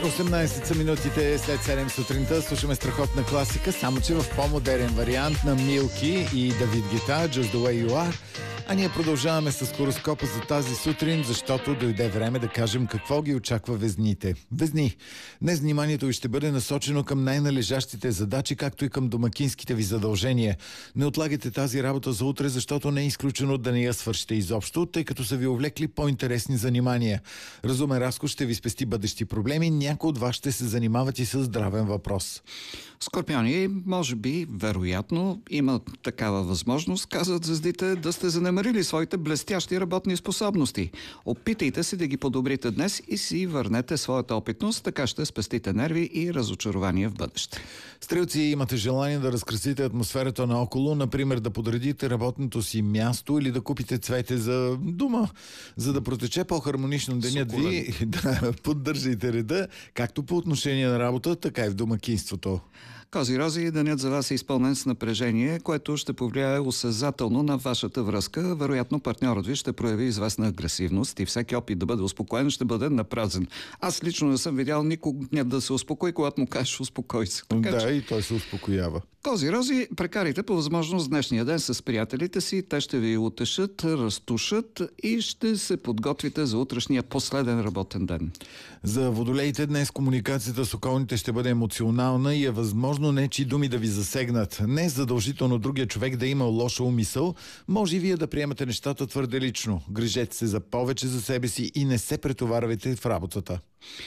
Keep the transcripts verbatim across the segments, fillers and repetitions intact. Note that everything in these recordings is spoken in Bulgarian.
осемнайсет са минутите след седем сутринта. Слушаме страхотна класика, само че в по-модерен вариант на Милки и Давид Гета, Just the way you are. А ние продължаваме с хороскопа за тази сутрин, защото дойде време да кажем какво ги очаква везните. Везни, днес вниманието ви ще бъде насочено към най-належащите задачи, както и към домакинските ви задължения. Не отлагайте тази работа за утре, защото не е изключено да не я свършите изобщо, тъй като са ви увлекли по-интересни занимания. Разумен разкош ще ви спести бъдещи проблеми, някои от вас ще се занимават и с здравен въпрос. Скорпиони, може би, вероятно, има такава възможност, казват звездите, да сте занемарили своите блестящи работни способности. Опитайте се да ги подобрите днес и си върнете своята опитност, така ще спестите нерви и разочарования в бъдеще. Стрелци, имате желание да разкрасите атмосферата наоколо, например да подредите работното си място или да купите цвете за дома, за да протече по-хармонично денят ви, да поддържайте реда, както по отношение на работа, така и в домакинството. Козирози, денят за вас е изпълнен с напрежение, което ще повлияе осезателно на вашата връзка. Вероятно партньорът ви ще прояви известна агресивност и всеки опит да бъде успокоен ще бъде напразен. Аз лично не съм видял никога да се успокои, когато му кажеш успокой се. Така, да, че... и той се успокоява. Козирози, прекарайте по възможност днешния ден с приятелите си. Те ще ви утешат, разтушат и ще се подготвите за утрешния последен работен ден. За водолеите днес комуникацията с околните ще бъде емоционална и е възможно нечии думи да ви засегнат. Не задължително другия човек да има лоша умисъл, може и вие да приемате нещата твърде лично. Грижете се за повече за себе си и не се претоварвайте в работата.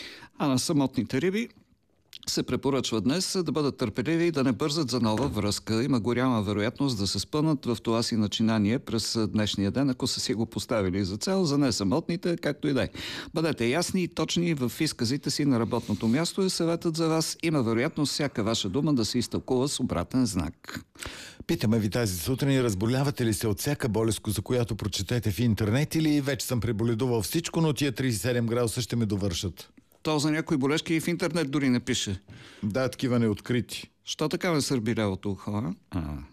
А на самотните риби се препоръчва днес да бъдат търпеливи и да не бързат за нова връзка. Има голяма вероятност да се спънат в това си начинание през днешния ден, ако са си го поставили за цел. За несамотните, както и да е. Бъдете ясни и точни в изказите си на работното място и съветът за вас. Има вероятност всяка ваша дума да се изтълкува с обратен знак. Питаме ви тази сутрин, разболявате ли се от всяка болест, за която прочетете в интернет, или вече съм преболедувал всичко, но тия трийсет и седем градуса ще ме довършат? То за някои болешки и в интернет дори не пише. Да, такива неоткрити. Що така ме сърби лявото ухо, а?